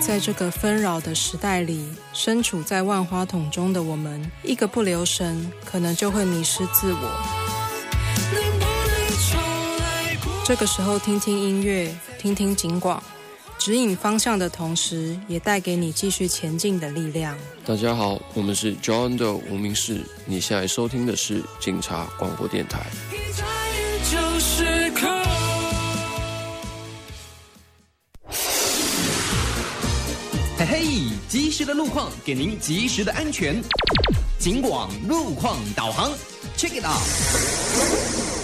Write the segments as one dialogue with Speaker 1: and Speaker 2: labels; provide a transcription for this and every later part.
Speaker 1: 在这个纷扰的时代里，身处在万花筒中的我们，一个不留神，可能就会迷失自我。这个时候听听音乐，听听警广，指引方向的同时，也带给你继续前进的力量。
Speaker 2: 大家好，我们是 John 的无名氏，你现在收听的是警察广播电台。
Speaker 3: 嘿嘿，及时的路况给您及时的安全。警广路况导航 ，Check it out。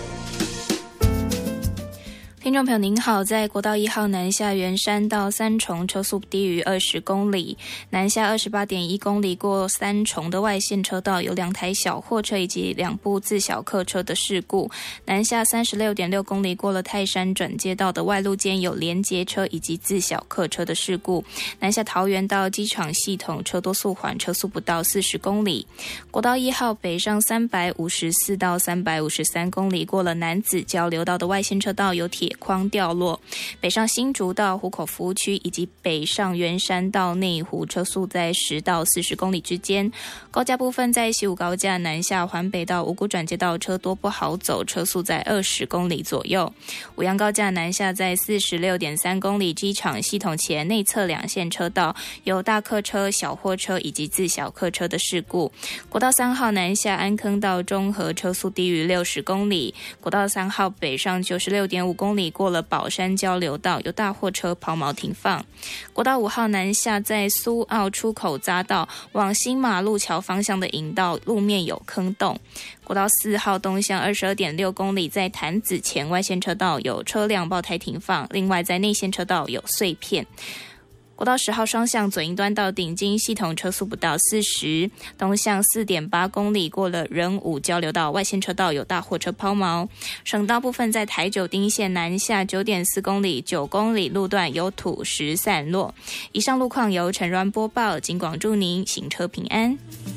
Speaker 4: 听众朋友您好，在国道1号南下圆山到三重车速低于20公里，南下28.1公里过三重的外线车道有2台小货车以及2部自小客车的事故，南下36.6公里过了泰山转接道的外路间有连结车以及自小客车的事故，南下桃园到机场系统车多速缓，车速不到40公里。国道1号北上354到353公里过了楠梓交流道的外线车道有铁框掉落，北上新竹到湖口服务区以及北上圆山到内湖车速在10到40公里之间。高架部分在西武高架南下环北到五股转接道车多不好走，车速在20公里左右。五杨高架南下在46.3公里，机场系统前内侧2线车道有大客车、小货车以及自小客车的事故。国道3号南下安坑到中和车速低于60公里，国道3号北上96.5公里过了宝山交流道有大货车抛锚停放。国道5号南下在苏澳出口匝道往新马路桥方向的引道路面有坑洞。国道4号东向22.6公里，在潭子前外线车道有车辆爆胎停放，另外在内线车道有碎片。国道10号双向左营端到顶金系统车速不到40，东向4.8公里过了仁武交流道外线车道有大货车抛锚。省道部分在台九丁线南下9.4公里9公里路段有土石散落。以上路况由陈软播报，警广祝您行车平安。